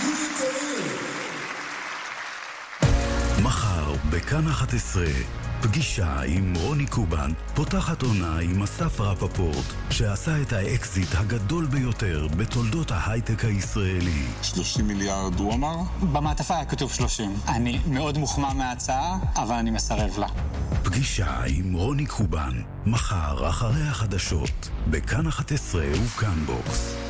מחר בכאן 11 פגישה עם רוני קובן פותחת עונה עם אסף רפפורט שעשה את האקזיט הגדול ביותר בתולדות ההייטק הישראלי. 30 מיליארד הוא אמר? במעטפה היה כתוב 30. אני מאוד מוחמא מההצעה, אבל אני מסרב לה. פגישה עם רוני קובן מחר אחרי החדשות בכאן 11 ובכאן בוקס.